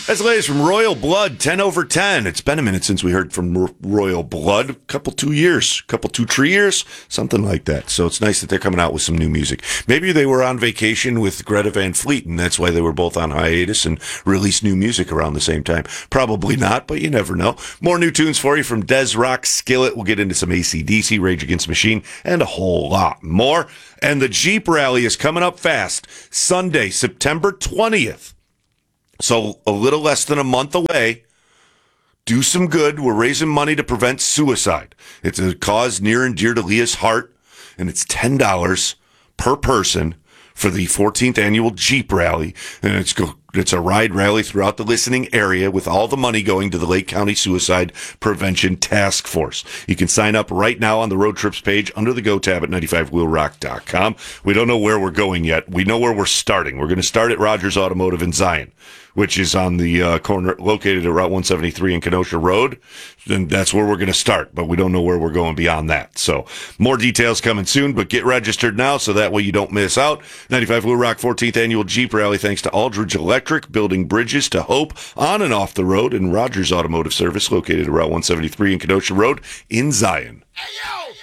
That's the latest from Royal Blood, 10 over 10. It's been a minute since we heard from Royal Blood. Couple 2 years, 3 years, something like that. So it's nice that they're coming out with some new music. Maybe they were on vacation with Greta Van Fleet, and that's why they were both on hiatus and released new music around the same time. Probably not, but you never know. More new tunes for you from Des Rock, Skillet. We'll get into some AC/DC, Rage Against the Machine, and a whole lot more. And the Jeep Rally is coming up fast. Sunday, September 20th. So a little less than a month away. Do some good. We're raising money to prevent suicide. It's a cause near and dear to Leah's heart, and it's $10 per person for the 14th annual Jeep Rally. And it's a ride rally throughout the listening area with all the money going to the Lake County Suicide Prevention Task Force. You can sign up right now on the road trips page under the Go tab at 95wheelrock.com. We don't know where we're going yet. We know where we're starting. We're going to start at Rogers Automotive in Zion, which is on the corner located at Route 173 and Kenosha Road. And that's where we're going to start, but we don't know where we're going beyond that. So more details coming soon, but get registered now so that way you don't miss out. 95 Wheel Rock 14th Annual Jeep Rally, thanks to Aldridge Electric, building bridges to hope on and off the road, and Rogers Automotive Service, located at Route 173 and Kenosha Road in Zion. Hey, yo!